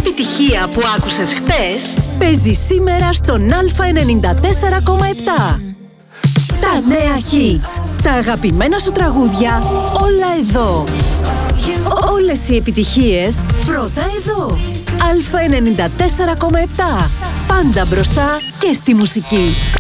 επιτυχία που άκουσες χτες παίζει σήμερα στον Α94,7. Τα νέα hits, τα αγαπημένα σου τραγούδια, όλα εδώ. Όλες οι επιτυχίες πρώτα εδώ. Α94,7. Πάντα μπροστά και στη μουσική.